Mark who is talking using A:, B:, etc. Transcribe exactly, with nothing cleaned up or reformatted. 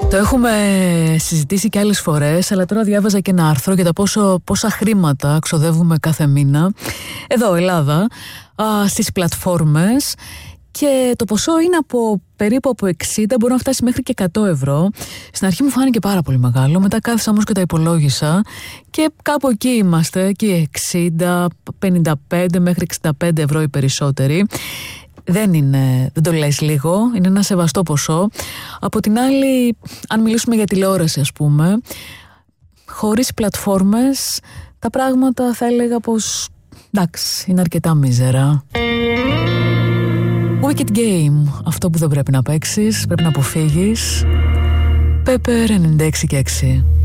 A: Το έχουμε συζητήσει και άλλες φορές, αλλά τώρα διάβαζα και ένα άρθρο για το πόσο, πόσα χρήματα ξοδεύουμε κάθε μήνα εδώ Ελλάδα α, στις πλατφόρμες, και το ποσό είναι από περίπου από εξήντα, μπορεί να φτάσει μέχρι και εκατό ευρώ. Στην αρχή μου φάνηκε πάρα πολύ μεγάλο, μετά κάθισα όμως και τα υπολόγισα και κάπου εκεί είμαστε, εκεί εξήντα, πενήντα πέντε μέχρι εξήντα πέντε ευρώ οι περισσότεροι. Δεν είναι, δεν το λες λίγο, είναι ένα σεβαστό ποσό. Από την άλλη, αν μιλήσουμε για τηλεόραση ας πούμε, χωρίς πλατφόρμες τα πράγματα θα έλεγα πως εντάξει, είναι αρκετά μίζερα. Wicked Game, αυτό που δεν πρέπει να παίξεις, πρέπει να αποφύγεις. Pepper ενενήντα έξι και έξι.